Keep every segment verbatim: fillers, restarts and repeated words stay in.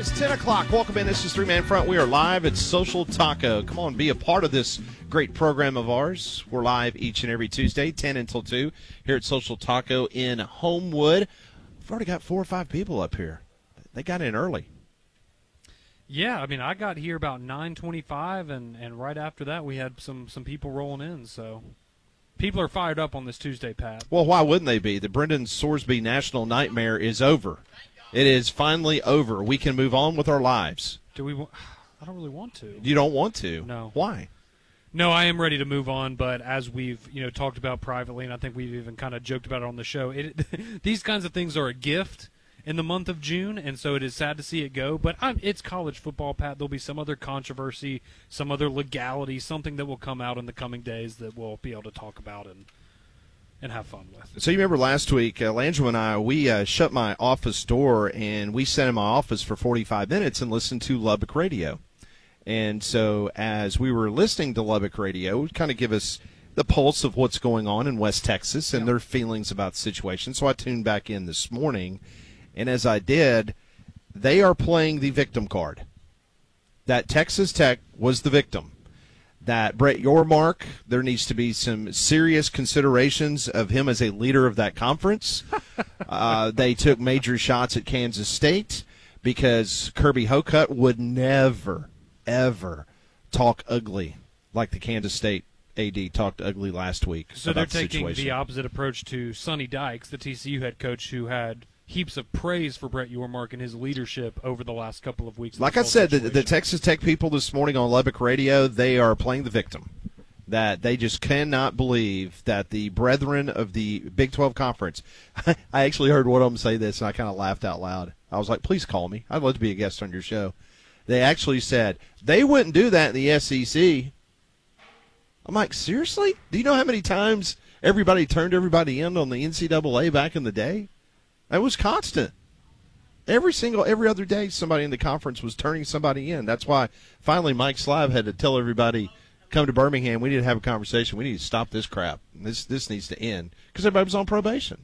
is ten o'clock. Welcome in. This is Three Man Front. We are live at Social Taco. Come on, be a part of this great program of ours. We're live each and every Tuesday, ten until two, here at Social Taco in Homewood. We've already got four or five people up here. They got in early. Yeah, I mean, I got here about nine twenty-five, and, and right after that we had some, some people rolling in, so people are fired up on this Tuesday, Pat. Well, why wouldn't they be? The Brendan Sorsby National Nightmare is over. It is finally over. We can move on with our lives. Do we? I don't really want to. You don't want to? No. Why? No, I am ready to move on, but as we've you know talked about privately, and I think we've even kind of joked about it on the show, it, these kinds of things are a gift in the month of June, and so it is sad to see it go. But I'm, it's college football, Pat. There'll be some other controversy, some other legality, something that will come out in the coming days that we'll be able to talk about and and have fun with. So you remember last week, uh, Langelo and I, we uh, shut my office door, and we sat in my office for forty-five minutes and listened to Lubbock Radio. And so as we were listening to Lubbock Radio, it would kind of give us the pulse of what's going on in West Texas and Yeah. their feelings about the situation. So I tuned back in this morning, and as I did, they are playing the victim card. That Texas Tech was the victim. That Brett Yormark, there needs to be some serious considerations of him as a leader of that conference. uh, they took major shots at Kansas State because Kirby Hocutt would never, ever talk ugly like the Kansas State A D talked ugly last week. So they're about the taking situation. the opposite approach to Sonny Dykes, the T C U head coach, who had heaps of praise for Brett Yormark and his leadership over the last couple of weeks. Like I said, the, the Texas Tech people this morning on Lubbock Radio, they are playing the victim. That they just cannot believe that the brethren of the Big twelve Conference, I actually heard one of them say this, and I kind of laughed out loud. I was like, please call me. I'd love to be a guest on your show. They actually said, they wouldn't do that in the S E C. I'm like, seriously? Do you know how many times everybody turned everybody in on the N C double A back in the day? It was constant. Every single, every other day, somebody in the conference was turning somebody in. That's why finally Mike Slav had to tell everybody, come to Birmingham. We need to have a conversation. We need to stop this crap. This this needs to end because everybody was on probation.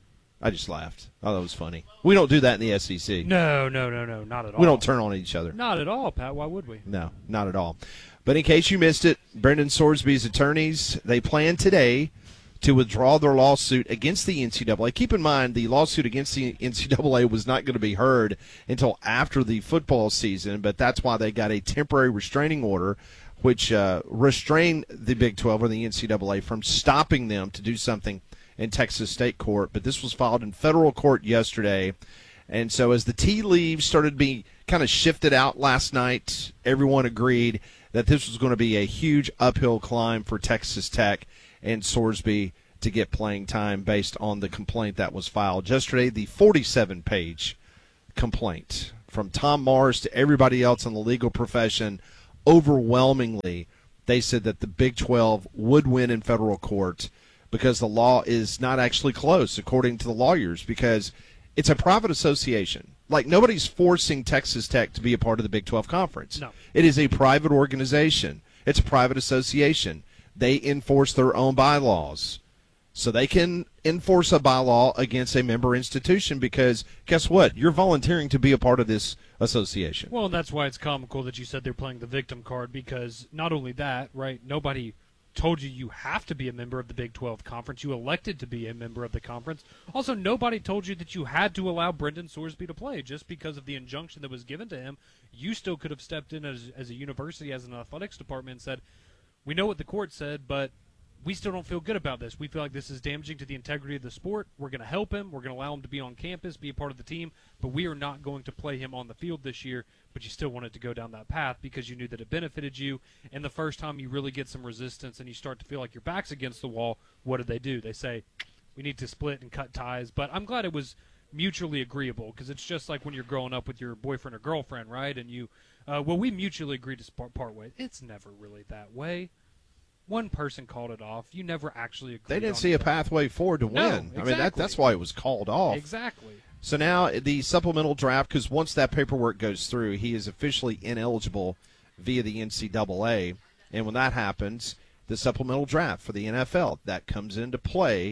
I just laughed. I thought it was funny. We don't do that in the S E C. No, no, no, no, not at all. We don't turn on each other. Not at all, Pat. Why would we? No, not at all. But in case you missed it, Brendan Sorsby's attorneys, they plan today to withdraw their lawsuit against the N C double A. Keep in mind, the lawsuit against the N C double A was not going to be heard until after the football season, but that's why they got a temporary restraining order, which uh, restrained the Big twelve or the N C double A from stopping them to do something in Texas state court. But this was filed in federal court yesterday. And so as the tea leaves started to be kind of shifted out last night, everyone agreed that this was going to be a huge uphill climb for Texas Tech and Sorsby to get playing time based on the complaint that was filed yesterday, the forty-seven page complaint from Tom Mars to everybody else in the legal profession. Overwhelmingly, they said that the Big twelve would win in federal court because the law is not actually close, according to the lawyers, because it's a private association. Like, nobody's forcing Texas Tech to be a part of the Big twelve Conference. No. It is a private organization. It's a private association. They enforce their own bylaws. So they can enforce a bylaw against a member institution because, guess what? You're volunteering to be a part of this association. Well, and that's why it's comical that you said they're playing the victim card, because not only that, right, nobody told you you have to be a member of the Big twelve Conference. You elected to be a member of the conference. Also, nobody told you that you had to allow Brendan Sorsby to play. Just because of the injunction that was given to him, you still could have stepped in as, as a university, as an athletics department, and said, we know what the court said, but we still don't feel good about this. We feel like this is damaging to the integrity of the sport. We're going to help him. We're going to allow him to be on campus, be a part of the team, but we are not going to play him on the field this year. But you still wanted to go down that path because you knew that it benefited you. And the first time you really get some resistance and you start to feel like your back's against the wall, what do they do? They say, we need to split and cut ties. But I'm glad it was mutually agreeable, because it's just like when you're growing up with your boyfriend or girlfriend, right? And you, uh, well, we mutually agreed to part, part ways. It's never really that way. One person called it off. You never actually agreed. They didn't on see it. a pathway forward to win. No, I mean, that, exactly. that's why it was called off. Exactly. So now the supplemental draft, because once that paperwork goes through, he is officially ineligible via the N C double A. And when that happens, the supplemental draft for the N F L, that comes into play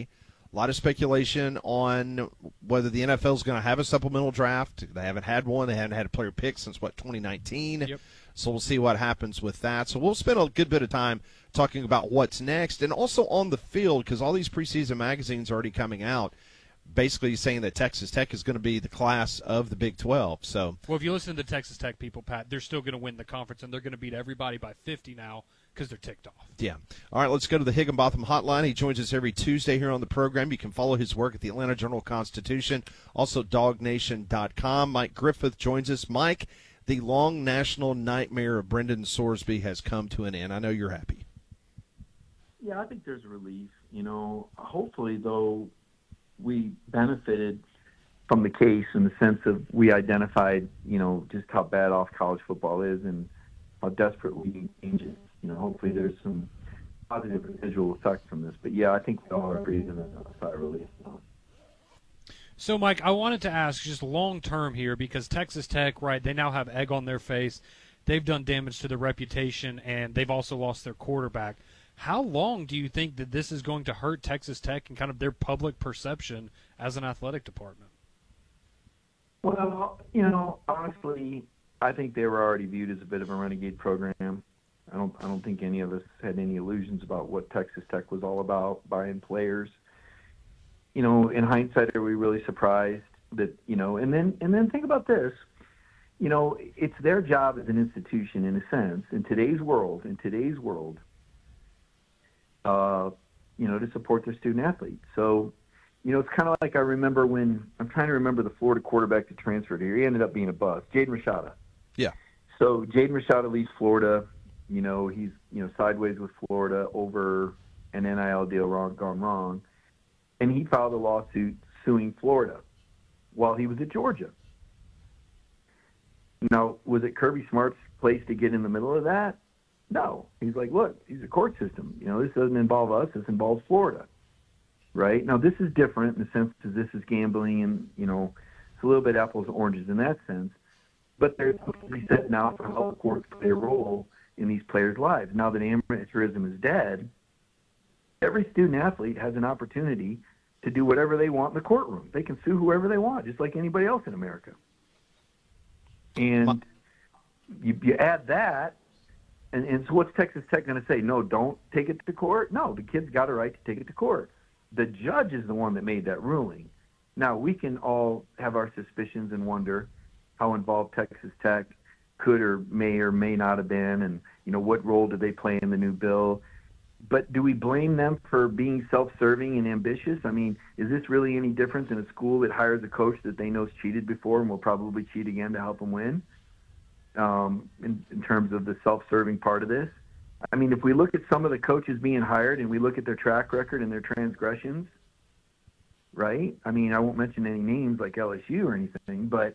A lot of speculation on whether the N F L is going to have a supplemental draft. They haven't had one. They haven't had a player pick since, what, twenty nineteen? Yep. So we'll see what happens with that. So we'll spend a good bit of time talking about what's next and also on the field, because all these preseason magazines are already coming out basically saying that Texas Tech is going to be the class of the Big twelve. So, well, if you listen to the Texas Tech people, Pat, they're still going to win the conference, and they're going to beat everybody by fifty now because they're ticked off. Yeah. All right, let's go to the Higginbotham Hotline. He joins us every Tuesday here on the program. You can follow his work at the Atlanta Journal-Constitution, also dog nation dot com. Mike Griffith joins us. Mike, the long national nightmare of Brendan Sorsby has come to an end. I know you're happy. Yeah, I think there's relief. You know, hopefully, though, we benefited from the case in the sense of we identified, you know, just how bad off college football is and how desperate we need changes. You know, hopefully there's some positive residual effect from this. But, yeah, I think we all are breathing a sigh of relief now. So, Mike, I wanted to ask just long-term here because Texas Tech, right, they now have egg on their face. They've done damage to their reputation, and they've also lost their quarterback. How long do you think that this is going to hurt Texas Tech and kind of their public perception as an athletic department? Well, you know, honestly, I think they were already viewed as a bit of a renegade program. I don't, I don't think any of us had any illusions about what Texas Tech was all about, buying players. You know, in hindsight, are we really surprised that, you know, and then, and then think about this. You know, it's their job as an institution, in a sense, in today's world, in today's world, Uh, you know, to support their student athletes. So, you know, it's kind of like I remember when I'm trying to remember the Florida quarterback that transferred here. He ended up being a bust, Jaden Rashada. Yeah. So Jaden Rashada leaves Florida. You know, he's you know sideways with Florida over an N I L deal wrong gone wrong, and he filed a lawsuit suing Florida while he was at Georgia. Now, was it Kirby Smart's place to get in the middle of that? No. He's like, look, he's a court system. You know, this doesn't involve us. This involves Florida, right? Now, this is different in the sense that this is gambling and, you know, it's a little bit apples and oranges in that sense. But there's something to be said now for how the courts play a role in these players' lives. Now that amateurism is dead, every student-athlete has an opportunity to do whatever they want in the courtroom. They can sue whoever they want, just like anybody else in America. And you, you add that, And, and so what's Texas Tech going to say? No, don't take it to court? No, the kid's got a right to take it to court. The judge is the one that made that ruling. Now, we can all have our suspicions and wonder how involved Texas Tech could or may or may not have been, and, you know, what role did they play in the new bill. But do we blame them for being self-serving and ambitious? I mean, is this really any different than a school that hires a coach that they know's cheated before and will probably cheat again to help them win? Um, in, in terms of the self-serving part of this. I mean, if we look at some of the coaches being hired and we look at their track record and their transgressions, right? I mean, I won't mention any names like L S U or anything, but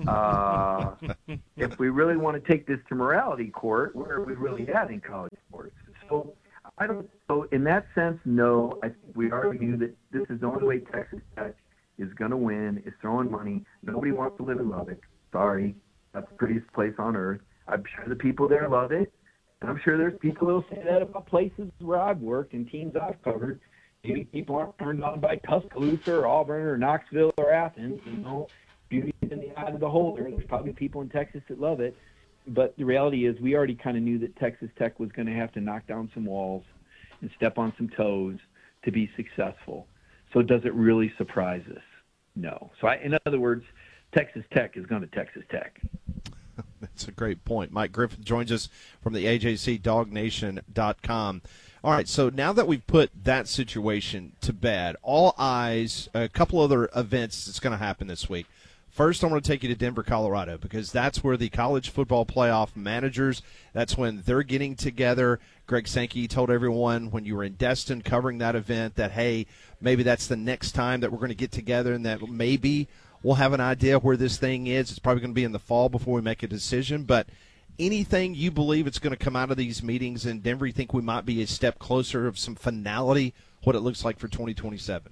uh, if we really want to take this to morality court, where are we really at in college sports? So I don't. So in that sense, no. I think we already knew that this is the only way Texas Tech is going to win. Is throwing money. Nobody wants to live in Lubbock. Sorry. That's the prettiest place on earth. I'm sure the people there love it. And I'm sure there's people who will say that about places where I've worked and teams I've covered. Maybe people aren't turned on by Tuscaloosa or Auburn or Knoxville or Athens. You know, beauty is in the eye of the beholder. There's probably people in Texas that love it. But the reality is we already kind of knew that Texas Tech was going to have to knock down some walls and step on some toes to be successful. So does it really surprise us? No. So I, in other words, Texas Tech is going to Texas Tech. That's a great point. Mike Griffith joins us from the A J C dog nation dot com. All right, so now that we've put that situation to bed, all eyes, a couple other events that's going to happen this week. First, I'm going to take you to Denver, Colorado, because that's where the college football playoff managers, that's when they're getting together. Greg Sankey told everyone when you were in Destin covering that event that, hey, maybe that's the next time that we're going to get together and that maybe – we'll have an idea where this thing is. It's probably going to be in the fall before we make a decision. But anything you believe it's going to come out of these meetings in Denver, you think we might be a step closer of some finality, what it looks like for twenty twenty-seven?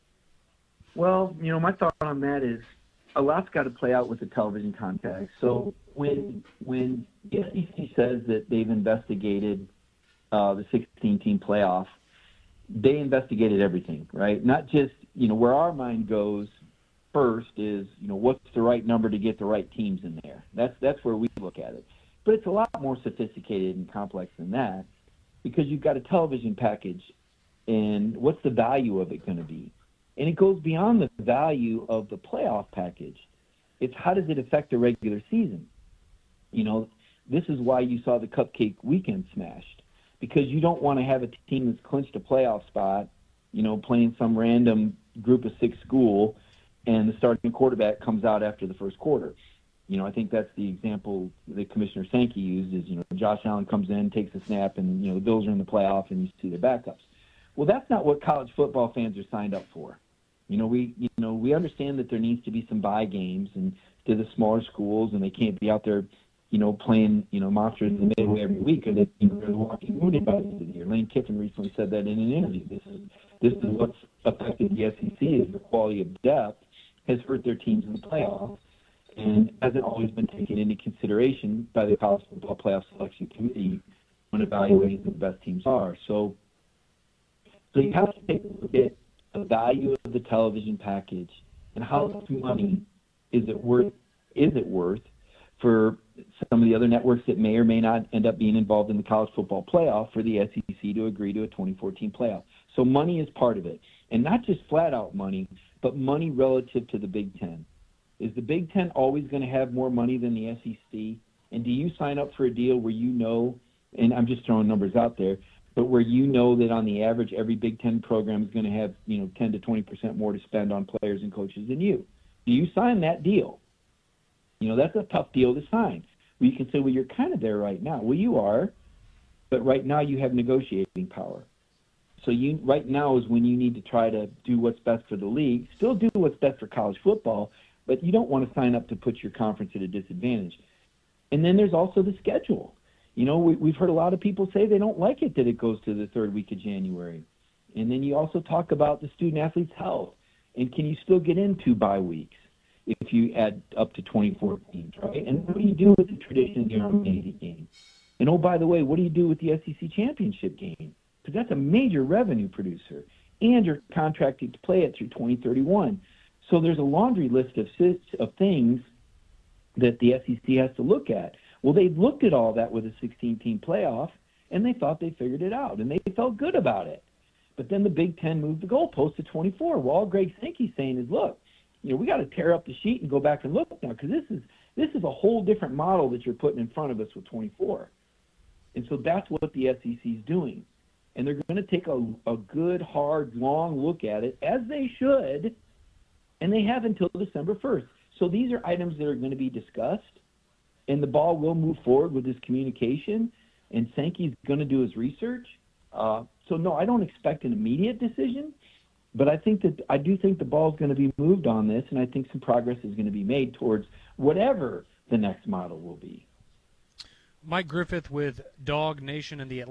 Well, you know, my thought on that is a lot's got to play out with the television contact. So when when the S E C says that they've investigated uh, the sixteen-team playoff, they investigated everything, right? Not just, you know, where our mind goes first is, you know, what's the right number to get the right teams in there. That's that's where we look at it. But it's a lot more sophisticated and complex than that, because you've got a television package, and what's the value of it going to be? And it goes beyond the value of the playoff package. It's how does it affect the regular season? You know, this is why you saw the Cupcake Weekend smashed, because you don't want to have a team that's clinched a playoff spot, you know, playing some random group of six school, and the starting quarterback comes out after the first quarter. You know, I think that's the example that Commissioner Sankey used is, you know, Josh Allen comes in, takes a snap, and, you know, the Bills are in the playoff, and you see their backups. Well, that's not what college football fans are signed up for. You know, we you know we understand that there needs to be some bye games and to the smaller schools, and they can't be out there, you know, playing, you know, monsters in the midway every week, or they, you know, they're walking wounded by the end of the year. Lane Kiffin recently said that in an interview. This is this is what's affected the S E C is the quality of depth has hurt their teams in the playoffs, and hasn't always been taken into consideration by the college football playoff selection committee when evaluating who the best teams are. So, so you have to take a look at the value of the television package and how much money is it worth? Is it worth for some of the other networks that may or may not end up being involved in the college football playoff for the S E C to agree to a twenty fourteen playoff? So money is part of it, and not just flat out money, but money relative to the Big Ten. Is the Big Ten always going to have more money than the S E C? And do you sign up for a deal where you know, and I'm just throwing numbers out there, but where you know that on the average every Big Ten program is going to have, you know, ten to twenty percent more to spend on players and coaches than you? Do you sign that deal? You know, that's a tough deal to sign. Well, you can say, well, you're kind of there right now. Well, you are, but right now you have negotiating power. So you right now is when you need to try to do what's best for the league, still do what's best for college football, but you don't want to sign up to put your conference at a disadvantage. And then there's also the schedule. You know, we, we've heard a lot of people say they don't like it that it goes to the third week of January. And then you also talk about the student-athlete's health. And can you still get in two bye weeks if you add up to twenty-four teams, right? And what do you do with the tradition of the Army game? And, oh, by the way, what do you do with the S E C championship game? Because that's a major revenue producer. And you're contracted to play it through twenty thirty-one. So there's a laundry list of, of things that the S E C has to look at. Well, they looked at all that with a sixteen-team playoff, and they thought they figured it out, and they felt good about it. But then the Big Ten moved the goalpost to twenty-four. Well, all Greg Sankey's saying is, look, you know, we got to tear up the sheet and go back and look now, because this is this is a whole different model that you're putting in front of us with twenty-four. And so that's what the S E C is doing. And they're going to take a, a good, hard, long look at it, as they should, and they have until December first. So these are items that are going to be discussed, and the ball will move forward with this communication, and Sankey's going to do his research. Uh, so, no, I don't expect an immediate decision, but I think that I do think the ball is going to be moved on this, and I think some progress is going to be made towards whatever the next model will be. Mike Griffith with Dog Nation and the